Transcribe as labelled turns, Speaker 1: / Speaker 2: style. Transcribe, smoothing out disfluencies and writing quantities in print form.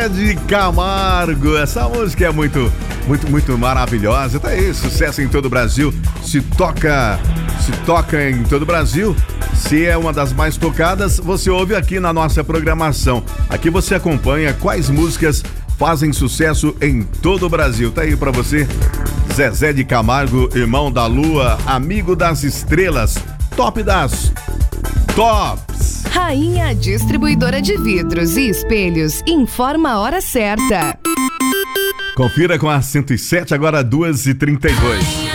Speaker 1: Zezé de Camargo. Essa música é muito maravilhosa. Tá aí, sucesso em todo o Brasil. Se toca em todo o Brasil. Se é uma das mais tocadas, você ouve aqui na nossa programação. Aqui você acompanha quais músicas fazem sucesso em todo o Brasil. Tá aí pra você, Zezé de Camargo, Irmão da Lua, Amigo das Estrelas, top das tops.
Speaker 2: Rainha Distribuidora de Vidros e Espelhos informa a hora certa.
Speaker 1: Confira com a 107, agora 2h32.